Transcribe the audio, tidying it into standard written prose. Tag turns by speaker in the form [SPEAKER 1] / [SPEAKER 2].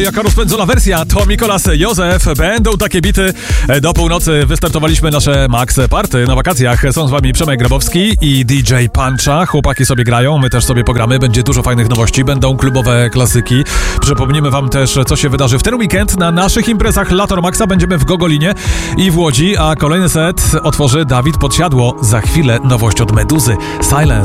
[SPEAKER 1] Jaka rozpędzona wersja, to Mikolas, Józef, będą takie bity. Do północy wystartowaliśmy nasze Max Party na wakacjach. Są z wami Przemek Grabowski i DJ Puncha. Chłopaki sobie grają, my też sobie pogramy. Będzie dużo fajnych nowości, będą klubowe klasyki. Przypomnimy wam też, co się wydarzy w ten weekend na naszych imprezach Lator Maxa. Będziemy w Gogolinie i w Łodzi, a kolejny set otworzy Dawid Podsiadło. Za chwilę nowość od Meduzy, Silence.